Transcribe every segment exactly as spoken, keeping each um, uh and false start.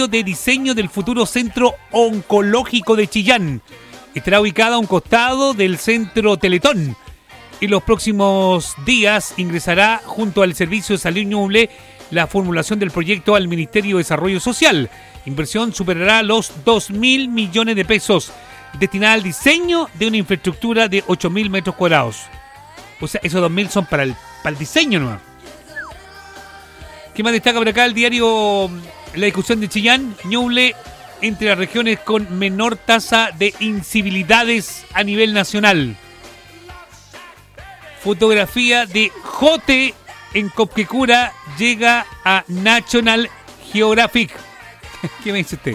de diseño del futuro Centro Oncológico de Chillán. Estará ubicada a un costado del Centro Teletón. En los próximos días ingresará junto al Servicio de Salud Ñuble la formulación del proyecto al Ministerio de Desarrollo Social. Inversión superará los dos mil millones de pesos, destinada al diseño de una infraestructura de ocho mil metros cuadrados. O sea, esos dos mil son para el, para el diseño nomás. ¿Qué más destaca por acá el diario La Discusión de Chillán? Ñuble entre las regiones con menor tasa de incivilidades a nivel nacional. Fotografía de Jote en Copquecura llega a National Geographic. ¿Qué me dice usted?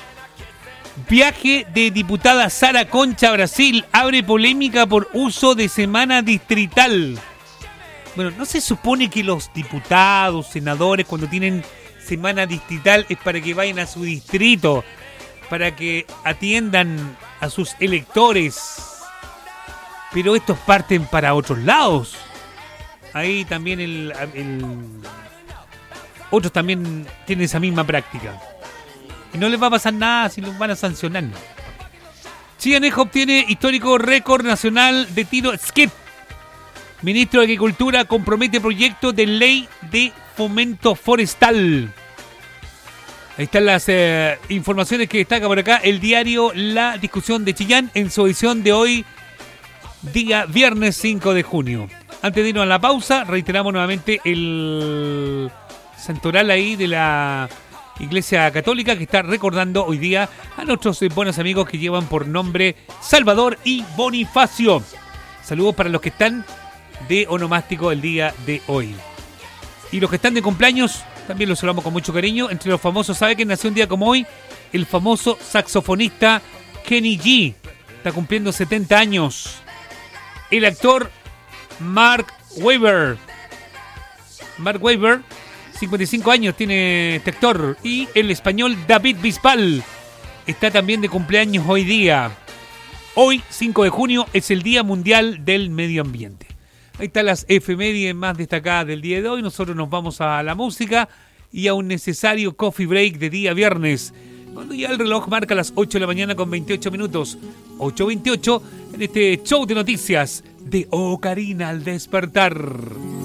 Viaje de diputada Sara Concha a Brasil abre polémica por uso de semana distrital. Bueno, ¿no se supone que los diputados, senadores, cuando tienen semana distrital es para que vayan a su distrito, para que atiendan a sus electores? Pero estos parten para otros lados. Ahí también el, el otros también tienen esa misma práctica. Y no les va a pasar nada si los van a sancionar. Chianejo obtiene histórico récord nacional de tiro skip. Ministro de Agricultura compromete proyecto de ley de fomento forestal. Ahí están las eh, informaciones que destaca por acá el diario La Discusión de Chillán en su edición de hoy, día viernes cinco de junio. Antes de irnos a la pausa, reiteramos nuevamente el santoral ahí de la Iglesia Católica que está recordando hoy día a nuestros buenos amigos que llevan por nombre Salvador y Bonifacio. Saludos para los que están de onomástico el día de hoy. Y los que están de cumpleaños, también los saludamos con mucho cariño. Entre los famosos, ¿sabe que nació un día como hoy? El famoso saxofonista Kenny G. Está cumpliendo setenta años. El actor Mark Wahlberg. Mark Wahlberg, cincuenta y cinco años tiene este actor. Y el español David Bisbal está también de cumpleaños hoy día. Hoy, cinco de junio, es el Día Mundial del Medio Ambiente. Ahí están las efemérides más destacadas del día de hoy. Nosotros nos vamos a la música y a un necesario coffee break de día viernes, cuando ya el reloj marca las ocho de la mañana con veintiocho minutos. ocho veintiocho en este show de noticias de Ocarina al despertar.